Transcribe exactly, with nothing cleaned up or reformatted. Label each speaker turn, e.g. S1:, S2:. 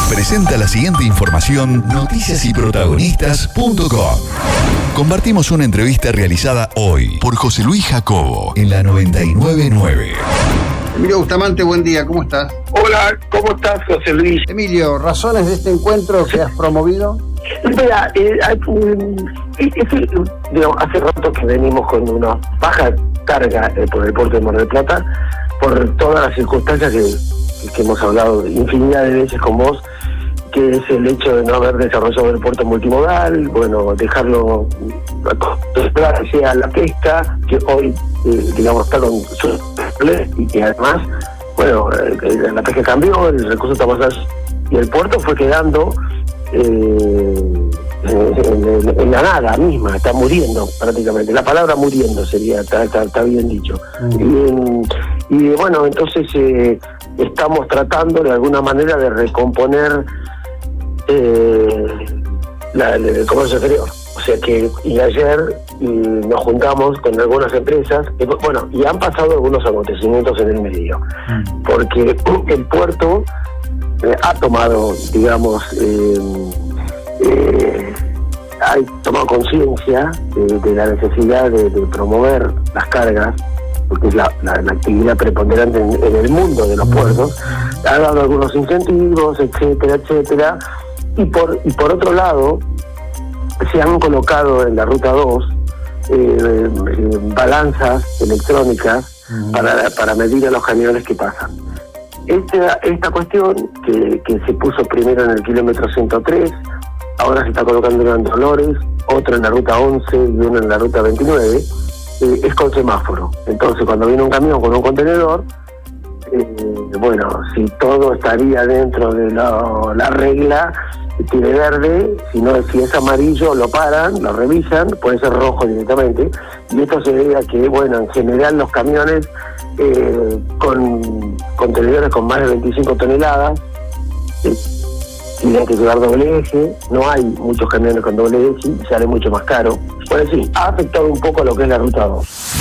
S1: presenta la siguiente información noticias y protagonistas punto com. Compartimos una entrevista realizada hoy por José Luis Jacobo en la noventa y nueve punto nueve.
S2: Emilio Bustamante, buen día, ¿cómo estás?
S3: Hola, ¿cómo estás, José Luis?
S2: Emilio, ¿razones de este encuentro que has promovido?
S3: Mira, eh, hay un- es- es- digamos, hace rato que venimos con una baja carga eh, por el puerto de Mar del Plata, por todas las circunstancias que, que hemos hablado infinidad de veces con vos, que es el hecho de no haber desarrollado el puerto multimodal, bueno, dejarlo acostumbrar hacia la pesca, que hoy, eh, digamos, está con su y que además, bueno, eh, la pesca cambió, el recurso está más allá, y el puerto fue quedando eh, en, en- en la nada misma, está muriendo prácticamente. La palabra muriendo sería, está, está, está bien dicho.
S2: Mm.
S3: Y, y bueno, entonces eh, estamos tratando de alguna manera de recomponer eh, la, el, el comercio exterior. O sea que, y ayer y nos juntamos con algunas empresas, y, bueno, y han pasado algunos acontecimientos en el medio, porque el puerto eh, ha tomado, digamos, eh, eh, ha tomado conciencia de, de la necesidad de, de promover las cargas, porque es la, la, la actividad preponderante en, en el mundo de los puertos, ha dado algunos incentivos, etcétera, etcétera, y por, y por otro lado, se han colocado en la ruta dos eh, eh, balanzas electrónicas uh-huh. para, para medir a los camiones que pasan. Esta, esta cuestión que, que se puso primero en el kilómetro ciento tres, ahora se está colocando una en Dolores, otra en la ruta once y una en la ruta veintinueve, eh, es con semáforo. Entonces cuando viene un camión con un contenedor, eh, bueno, si todo estaría dentro de la, la regla, tiene verde, si no, si es amarillo lo paran, lo revisan, puede ser rojo directamente, y esto se debe a que, bueno, en general los camiones eh, con contenedores con más de veinticinco toneladas eh, tienen que llevar doble eje, no hay muchos camiones con doble eje y sale mucho más caro. Pues sí, ha afectado un poco a lo que es la ruta dos.